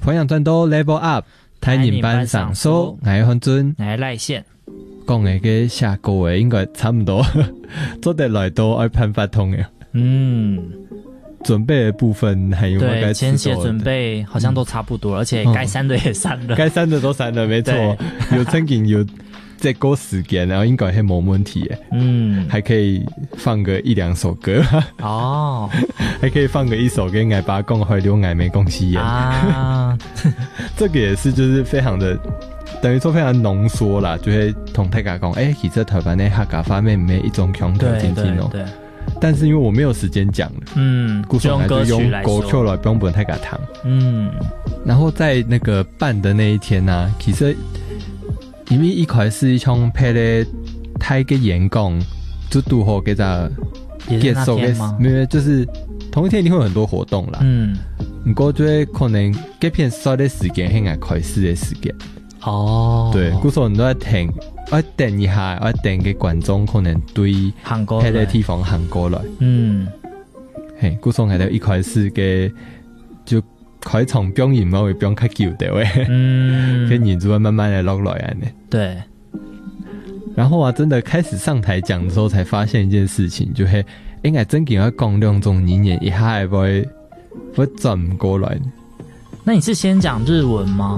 培养转到 level up， 台人班上手，我係漢尊， 我係賴線。 講嘅嘅下個月應該差唔多，做得來都愛噴發通嘅。準備的部分還有沒有該前期準備好像都差不多，而且該刪的也刪了， 該刪的都刪了，沒錯。有曾經有再過時間，然後應該係冇問題嘅。還可以放個一兩首歌。哦，還可以放個一首跟愛爸講會留愛沒關係啊。這個也是就是非常的。等於說非常濃縮啦，就會同大家講，其實台灣的客家方面沒一種強調經濟咯。但是因為我沒有時間講了，故事還是用歌曲來幫本大家談。然後在那個辦的那一天啊，其實因為一開始從拍的台嘅演講，就拄好給他結束嘅，沒有，就是同一天一定會有很多活動啦。不過就會可能這片少的時間係開始的時間。對，故所人都在聽，我等一下，我等嘅觀眾可能對喺個地方行過來。嘿，故所係到一開始嘅就開場表演嘛，會表演較久的喂，跟人就會慢慢的落來啊。 對， 然後啊，真的開始上台講的時候，才發現一件事情，就係應該真嘅要講兩種語言，一下會轉唔過來。 那你是先講日文嗎？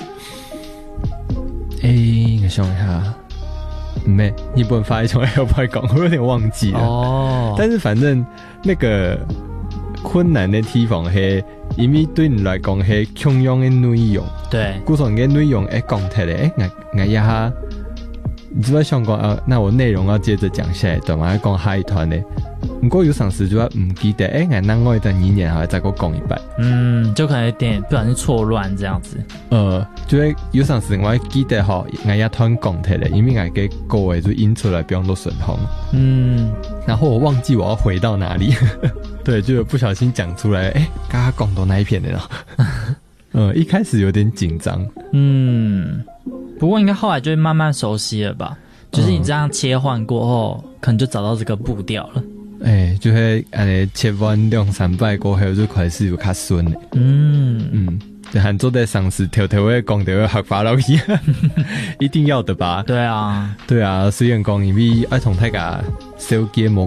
我想一下，沒，日本發音從來都不會講，我有點忘記了。但是反正那個困難的地方係，因為對你來講係同樣的內容。對，故所嘅內容講出來，我一下，你知道想講那我內容要接着講下一段嘛？講下一段呢？不過有時候就要唔記得，我另外一段語言還再給我講一半。 就可能有點不小心錯亂這樣子。 就會有時候我會記得我一段講出來，因為我嘅歌就印出來比較多順風。然後我忘記我要回到哪裡，對，就不小心講出來，剛剛講到那一片的了。一開始有點緊張。 不過應該後來就會慢慢熟悉了吧？就是你這樣切換過後，可能就找到這個步調了。 就會切換2-3擺過後就開始有較順的。就喊做在上司條條會講到會學法老師，一定要的吧？ 對啊， 對啊，雖然講因為愛同大家小節目。